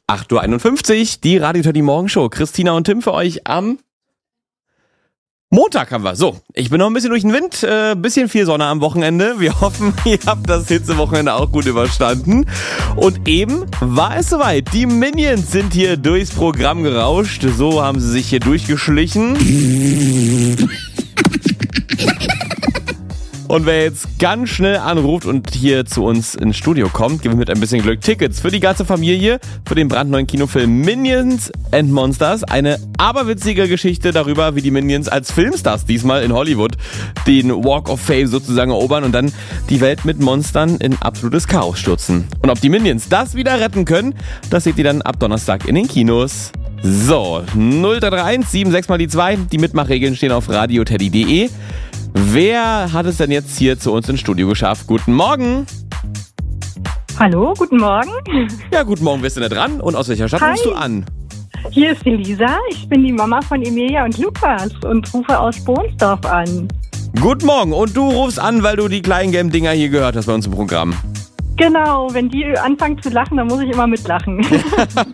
8.51 Uhr, die Radio Teddy Morgenshow. Christina und Tim für euch am Montag haben wir. So, ich bin noch ein bisschen durch den Wind, bisschen viel Sonne am Wochenende. Wir hoffen, ihr habt das Hitzewochenende auch gut überstanden. Und eben war es soweit. Die Minions sind hier durchs Programm gerauscht. So haben sie sich hier durchgeschlichen. Und wer jetzt ganz schnell anruft und hier zu uns ins Studio kommt, geben wir mit ein bisschen Glück Tickets für die ganze Familie für den brandneuen Kinofilm Minions and Monsters. Eine aberwitzige Geschichte darüber, wie die Minions als Filmstars diesmal in Hollywood den Walk of Fame sozusagen erobern und dann die Welt mit Monstern in absolutes Chaos stürzen. Und ob die Minions das wieder retten können, das seht ihr dann ab Donnerstag in den Kinos. So, 0331 76 mal die 2. Die Mitmachregeln stehen auf radioteddy.de. Wer hat es denn jetzt hier zu uns ins Studio geschafft? Guten Morgen. Hallo, guten Morgen. Ja, guten Morgen, wer ist denn da dran? Und aus welcher Stadt rufst du an? Hier ist die Lisa. Ich bin die Mama von Emilia und Lukas und rufe aus Bohnsdorf an. Guten Morgen. Und du rufst an, weil du die kleinen Game-Dinger hier gehört hast bei uns im Programm. Genau, wenn die anfangen zu lachen, dann muss ich immer mitlachen.